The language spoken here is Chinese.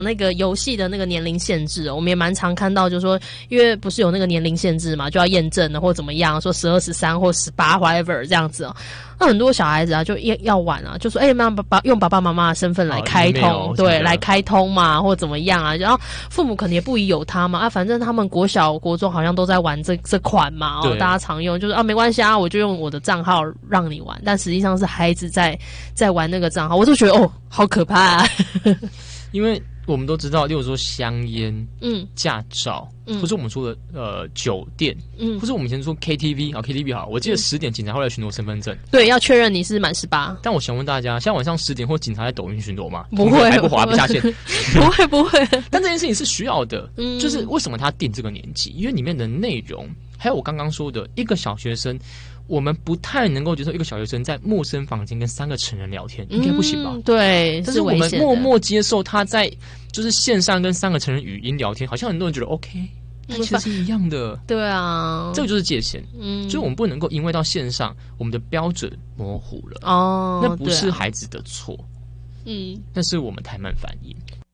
那个游戏的那个年龄限制，我们也蛮常看到，就是说，因为不是有那个年龄限制嘛，就要验证的或怎么样，说12、13或18 whatever 这样子哦。那很多小孩子啊，就要玩啊，就说用爸爸妈妈的身份来开通，对，来开通嘛，或怎么样啊？然后父母可能也不疑有他嘛，反正他们国小、国中好像都在玩这款嘛，大家常用，就是没关系啊，我就用我的账号让你玩，但实际上是孩子在玩那个账号，我就觉得好可怕啊！ 因为我们都知道，例如说香烟、驾照，或是我们说的酒店，或是我们以前说 KTV 啊 ，KTV 好，我记得10点警察会来巡逻身份证， 对，要确认你是满18。 但我想问大家，像晚上10点或警察在抖音巡逻吗？ 不会， 还不滑不下线， 不会。 但这件事情是需要的，就是为什么他定这个年纪？因为里面的内容，还有我刚刚说的一个小学生。我们不太能够接受一个小学生在陌生房间跟3个成人聊天，应该不行吧？ 对， 但是我们默默接受他在就是线上跟3个成人语音聊天，好像很多人觉得 OK， 但其实是一样的。对啊， 这个就是界限。所以我们不能够因为到线上，我们的标准模糊了。那不是孩子的错，那是我们太慢反应。